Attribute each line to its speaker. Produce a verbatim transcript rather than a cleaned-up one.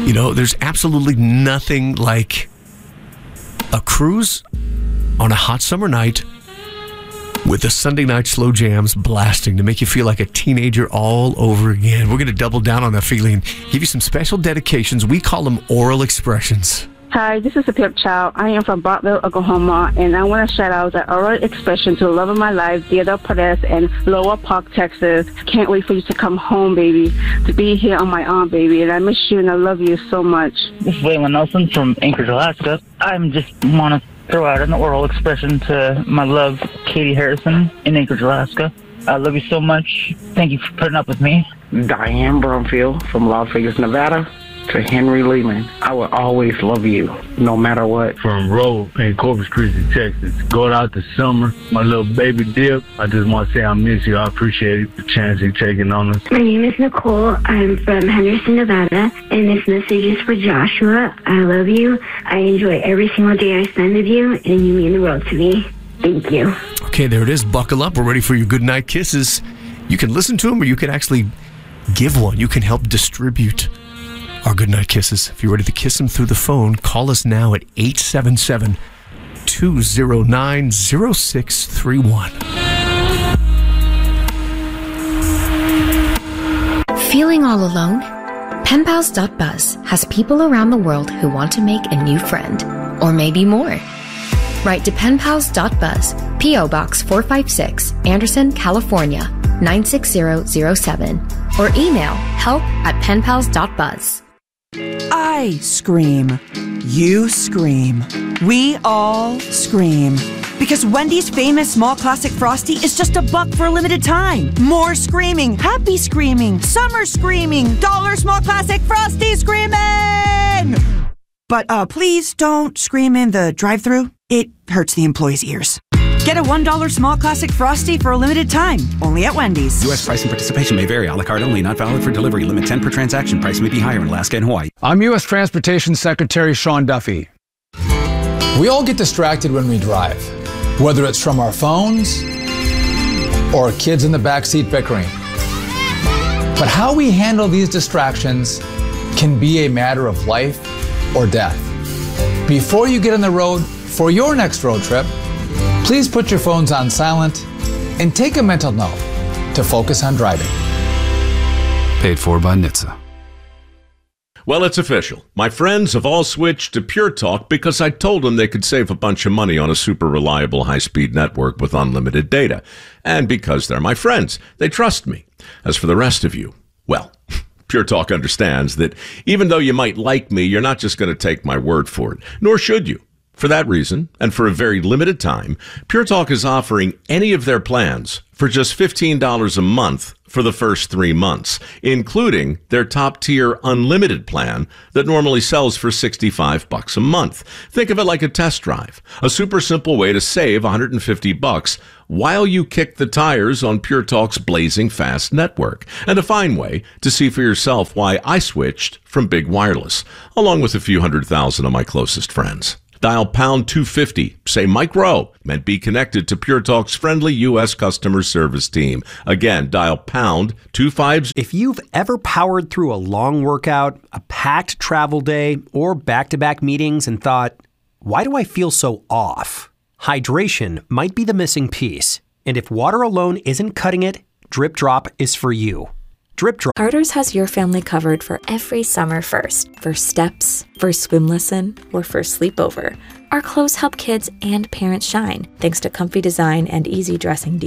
Speaker 1: You know, there's absolutely nothing like a cruise on a hot summer night with the Sunday night slow jams blasting to make you feel like a teenager all over again. We're going to double down on that feeling, give you some special dedications. We call them oral expressions.
Speaker 2: Hi, this is a Pip Child. I am from Bartlett, Oklahoma, and I want to shout out the oral expression to the love of my life, Diego Perez in Lower Park, Texas. Can't wait for you to come home, baby, to be here on my arm, baby, and I miss you and I love you so much.
Speaker 3: This is Waylon Nelson from Anchorage, Alaska. I just want to throw out an oral expression to my love, Katie Harrison in Anchorage, Alaska. I love you so much. Thank you for putting up with me.
Speaker 4: Diane Brumfield from Las Vegas, Nevada. To Henry Leland, I will always love you, no matter what.
Speaker 5: From Roe in Corpus Christi, Texas. Going out this summer, my little baby Dip, I just want to say I miss you. I appreciate the chance you're taking on us.
Speaker 6: My name is Nicole. I'm from Henderson, Nevada, and this message is for Joshua. I love you. I enjoy every single day I spend with you, and you mean the world to me. Thank you.
Speaker 1: Okay, there it is. Buckle up. We're ready for your goodnight kisses. You can listen to them, or you can actually give one. You can help distribute our goodnight kisses. If you're ready to kiss them through the phone, call us now at eight seven seven, two zero nine, zero six three one.
Speaker 7: Feeling all alone? Pen Pals dot buzz has people around the world who want to make a new friend, or maybe more. Write to Pen Pals dot buzz, P O Box four five six, Anderson, California, nine six zero zero seven, or email help at pen pals dot buzz.
Speaker 8: I scream. You scream. We all scream. Because Wendy's famous small classic Frosty is just a buck for a limited time. More screaming, happy screaming, summer screaming, dollar small classic Frosty screaming! But uh, please don't scream in the drive-thru. It hurts the employees' ears. Get a one dollar small classic Frosty for a limited time. Only at Wendy's.
Speaker 9: U S price and participation may vary. A la carte only. Not valid for delivery. Limit ten per transaction. Price may be higher in Alaska and Hawaii.
Speaker 10: I'm U S Transportation Secretary Sean Duffy. We all get distracted when we drive, whether it's from our phones or kids in the backseat bickering. But how we handle these distractions can be a matter of life or death. Before you get on the road for your next road trip, please put your phones on silent and take a mental note to focus on driving.
Speaker 9: Paid for by N H T S A.
Speaker 11: Well, it's official. My friends have all switched to Pure Talk because I told them they could save a bunch of money on a super reliable high-speed network with unlimited data. And because they're my friends, they trust me. As for the rest of you, well, Pure Talk understands that even though you might like me, you're not just going to take my word for it, nor should you. For that reason, and for a very limited time, Pure Talk is offering any of their plans for just fifteen dollars a month for the first three months, including their top-tier unlimited plan that normally sells for sixty-five bucks a month. Think of it like a test drive, a super simple way to save one hundred fifty bucks while you kick the tires on Pure Talk's blazing fast network, and a fine way to see for yourself why I switched from Big Wireless, along with a few hundred thousand of my closest friends. Dial pound two fifty, say Mike Rowe, and be connected to Pure Talk's friendly U S customer service team. Again, dial pound two fifty.
Speaker 12: If you've ever powered through a long workout, a packed travel day, or back-to-back meetings and thought, why do I feel so off? Hydration might be the missing piece. And if water alone isn't cutting it, Drip Drop is for you. Drip Drop.
Speaker 13: Carter's has your family covered for every summer first. First steps, first swim lesson, or first sleepover. Our clothes help kids and parents shine, thanks to comfy design and easy dressing details.